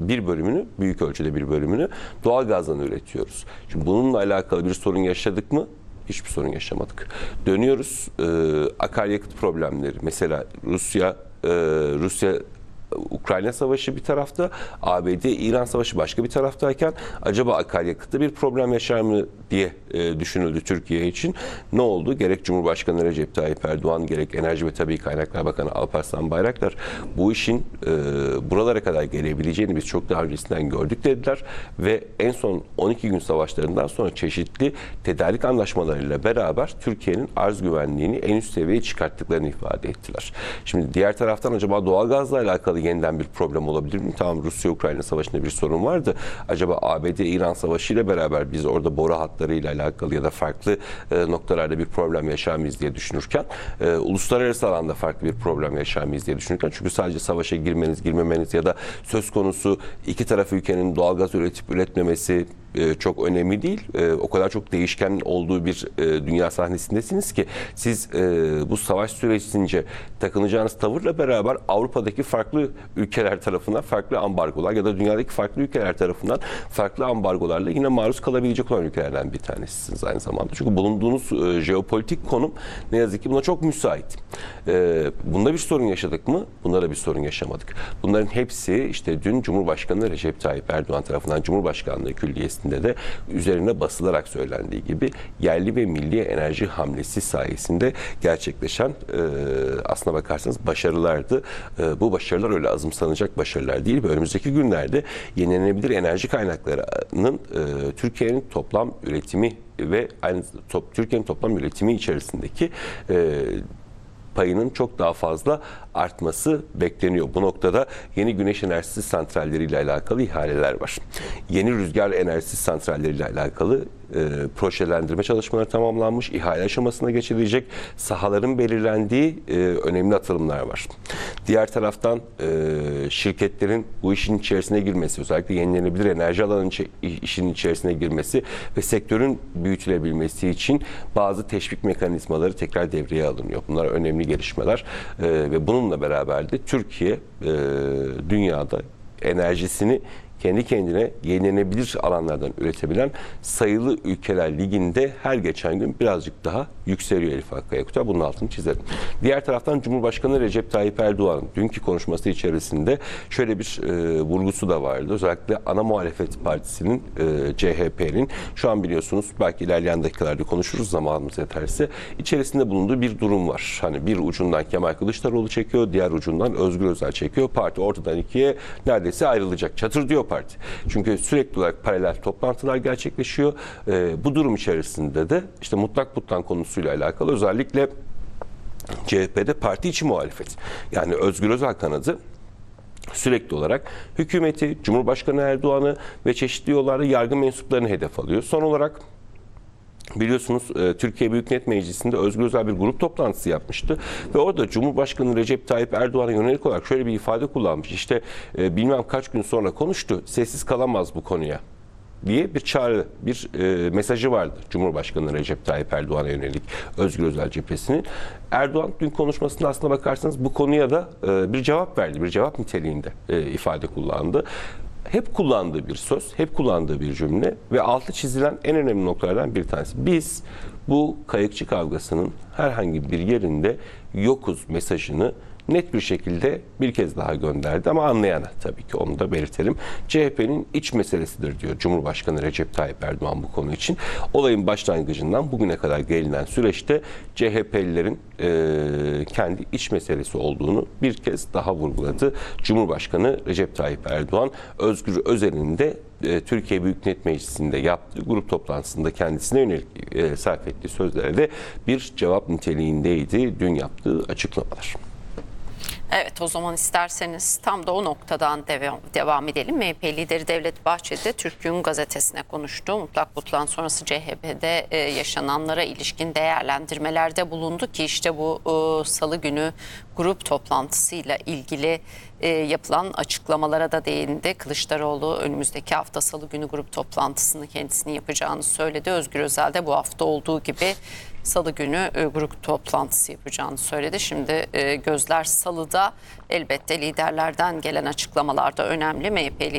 bir bölümünü, büyük ölçüde bir bölümünü doğalgazdan üretiyoruz. Şimdi bununla alakalı bir sorun yaşadık mı? Hiçbir sorun yaşamadık. Dönüyoruz akaryakıt problemleri. Mesela Rusya Ukrayna Savaşı bir tarafta, ABD-İran Savaşı başka bir taraftayken acaba akaryakıtta bir problem yaşar mı diye düşünüldü Türkiye için. Ne oldu? Gerek Cumhurbaşkanı Recep Tayyip Erdoğan, gerek Enerji ve Tabii Kaynaklar Bakanı Alparslan Bayraktar bu işin buralara kadar gelebileceğini biz çok daha öncesinden gördük dediler ve en son 12 gün savaşlarından sonra çeşitli tedarik anlaşmalarıyla beraber Türkiye'nin arz güvenliğini en üst seviyeye çıkarttıklarını ifade ettiler. Şimdi diğer taraftan acaba doğalgazla alakalı yeniden bir problem olabilir mi? Tamam, Rusya-Ukrayna Savaşı'nda bir sorun vardı. Acaba ABD-İran Savaşı ile beraber biz orada boru hatlarıyla alakalı ya da farklı noktalarda bir problem yaşar mıyız diye düşünürken, uluslararası alanda farklı bir problem yaşar mıyız diye düşünürken, çünkü sadece savaşa girmeniz, girmemeniz ya da söz konusu iki taraf ülkenin doğalgaz üretip üretmemesi çok önemli değil. O kadar çok değişken olduğu bir dünya sahnesindesiniz ki siz bu savaş sürecince takınacağınız tavırla beraber Avrupa'daki farklı ülkeler tarafından farklı ambargolar ya da dünyadaki farklı ülkeler tarafından farklı ambargolarla yine maruz kalabilecek olan ülkelerden bir tanesisiniz aynı zamanda. Çünkü bulunduğunuz jeopolitik konum ne yazık ki buna çok müsait. Bunda bir sorun yaşadık mı? Bunda da bir sorun yaşamadık. Bunların hepsi işte dün Cumhurbaşkanı Recep Tayyip Erdoğan tarafından Cumhurbaşkanlığı Külliyesi'nde de üzerine basılarak söylendiği gibi yerli ve milli enerji hamlesi sayesinde gerçekleşen aslına bakarsanız başarılardı. Bu başarılar öyle azımsanacak başarılar değil ve önümüzdeki günlerde yenilenebilir enerji kaynaklarının Türkiye'nin toplam üretimi ve Türkiye'nin toplam üretimi içerisindeki payının çok daha fazla artması bekleniyor. Bu noktada yeni güneş enerjisi santralleriyle alakalı ihaleler var. Yeni rüzgar enerjisi santralleriyle alakalı projelendirme çalışmaları tamamlanmış, ihale aşamasına geçilecek, sahaların belirlendiği önemli atılımlar var. Diğer taraftan şirketlerin bu işin içerisine girmesi, özellikle yenilenebilir enerji alanının işin içerisine girmesi ve sektörün büyütülebilmesi için bazı teşvik mekanizmaları tekrar devreye alınıyor. Bunlar önemli gelişmeler ve bununla beraber de Türkiye dünyada enerjisini kendi kendine yenilenebilir alanlardan üretebilen sayılı ülkeler liginde her geçen gün birazcık daha yükseliyor Elif Hakkı Yakut'a. Bunun altını çizelim. Diğer taraftan Cumhurbaşkanı Recep Tayyip Erdoğan'ın dünkü konuşması içerisinde şöyle bir vurgusu da vardı. Özellikle ana muhalefet partisinin CHP'nin şu an biliyorsunuz belki ilerleyen dakikalarda konuşuruz zamanımız yeterse içerisinde bulunduğu bir durum var. Hani bir ucundan Kemal Kılıçdaroğlu çekiyor, diğer ucundan Özgür Özel çekiyor. Parti ortadan ikiye neredeyse ayrılacak. Çatır diyor parti. Çünkü sürekli olarak paralel toplantılar gerçekleşiyor. Bu durum içerisinde de işte mutlak butlan konusuyla alakalı özellikle CHP'de parti içi muhalefet. Yani Özgür Özel kanadı sürekli olarak hükümeti, Cumhurbaşkanı Erdoğan'ı ve çeşitli yollarda yargı mensuplarını hedef alıyor. Son olarak biliyorsunuz Türkiye Büyük Millet Meclisi'nde Özgür Özel bir grup toplantısı yapmıştı ve orada Cumhurbaşkanı Recep Tayyip Erdoğan'a yönelik olarak şöyle bir ifade kullanmış. İşte bilmem kaç gün sonra konuştu, sessiz kalamaz bu konuya diye bir çağrı, bir mesajı vardı Cumhurbaşkanı Recep Tayyip Erdoğan'a yönelik Özgür Özel cephesinin. Erdoğan dün konuşmasında aslına bakarsanız bu konuya da bir cevap verdi, bir cevap niteliğinde ifade kullandı. Hep kullandığı bir söz, hep kullandığı bir cümle ve altı çizilen en önemli noktalardan bir tanesi. Biz bu kayıkçı kavgasının herhangi bir yerinde yokuz mesajını net bir şekilde bir kez daha gönderdi ama anlayana tabii ki onu da belirtelim. CHP'nin iç meselesidir diyor Cumhurbaşkanı Recep Tayyip Erdoğan bu konu için. Olayın başlangıcından bugüne kadar gelinen süreçte CHP'lilerin kendi iç meselesi olduğunu bir kez daha vurguladı. Cumhurbaşkanı Recep Tayyip Erdoğan, Özgür Özel'in de Türkiye Büyük Millet Meclisi'nde yaptığı grup toplantısında kendisine yönelik sarf ettiği sözlere de bir cevap niteliğindeydi dün yaptığı açıklamalar. Evet, o zaman isterseniz tam da o noktadan devam edelim. MHP lideri Devlet Bahçeli de Türk Gün gazetesine konuştu. Mutlak butlan sonrası CHP'de yaşananlara ilişkin değerlendirmelerde bulundu ki işte bu salı günü grup toplantısıyla ilgili yapılan açıklamalara da değindi. Kılıçdaroğlu önümüzdeki hafta salı günü grup toplantısını kendisinin yapacağını söyledi. Özgür Özel de bu hafta olduğu gibi salı günü grup toplantısı yapacağını söyledi. Şimdi gözler salıda, elbette liderlerden gelen açıklamalar da önemli. MHP